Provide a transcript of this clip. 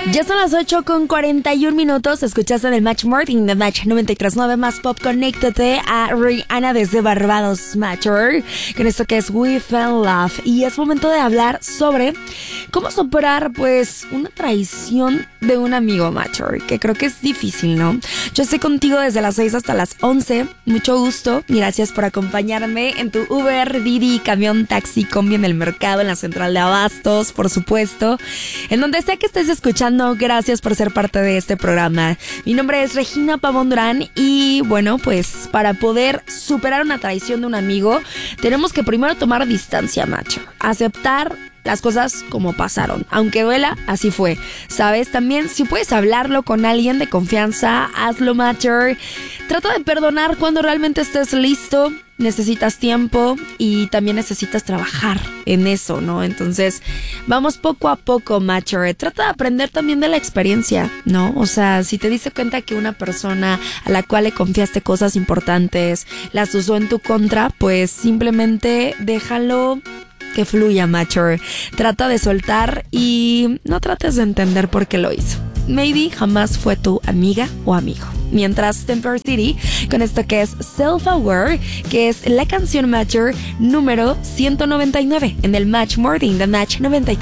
Ya son las 8:41. Escuchaste en el Match Morning de Match 93.9 más pop. Conéctate a Rihanna desde Barbados, Matcher, con esto que es We Fell Love. Y es momento de hablar sobre cómo superar, pues, una traición de un amigo, Matcher, que creo que es difícil, ¿no? Yo estoy contigo desde las 6 hasta las 11. Mucho gusto. Gracias por acompañarme en tu Uber, Didi, camión, taxi, combi, en el mercado, en la central de abastos, por supuesto. En donde sea que estés escuchando, gracias por ser parte de este programa. Mi nombre es Regina Pavón Durán y bueno, pues para poder superar una traición de un amigo, tenemos que primero tomar distancia, macho. Aceptar las cosas como pasaron. Aunque duela, así fue. ¿Sabes? También, si puedes hablarlo con alguien de confianza, hazlo, macho. Trata de perdonar cuando realmente estés listo. Necesitas tiempo y también necesitas trabajar en eso, ¿no? Entonces, vamos poco a poco, macho. Trata de aprender también de la experiencia, ¿no? O sea, si te diste cuenta que una persona a la cual le confiaste cosas importantes las usó en tu contra, pues simplemente déjalo que fluya, macho. Trata de soltar y no trates de entender por qué lo hizo. Maybe jamás fue tu amiga o amigo. Mientras, Temper City, con esto que es Self-Aware, que es la canción Matcher número 199 en el Match Morning de Match 93.